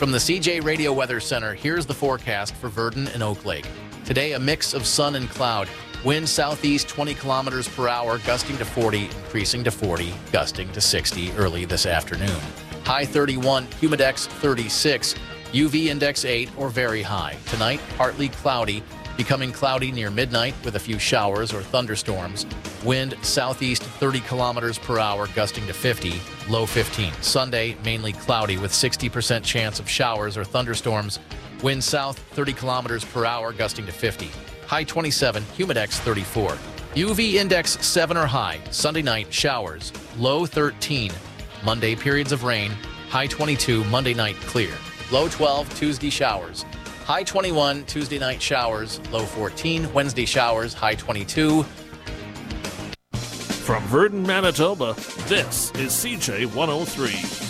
From the CJ Radio Weather Center, here's the forecast for Verdon and Oak Lake. Today, a mix of sun and cloud. Wind southeast 20 kilometers per hour, gusting to 40, increasing to 40, gusting to 60 early this afternoon. High 31, humidex 36, UV index 8 or very high. Tonight, partly cloudy, becoming cloudy near midnight with a few showers or thunderstorms. Wind southeast 30 kilometers per hour, gusting to 50, low 15. Sunday, mainly cloudy with 60% chance of showers or thunderstorms. Wind south 30 kilometers per hour, gusting to 50. High 27, humidex 34. UV index 7 or high. Sunday night, showers, low 13. Monday, periods of rain. High 22, Monday night, clear. Low 12, Tuesday, showers. High 21, Tuesday night, showers. Low 14, Wednesday, showers. High 22. From Verdon, Manitoba, this is CJ 103.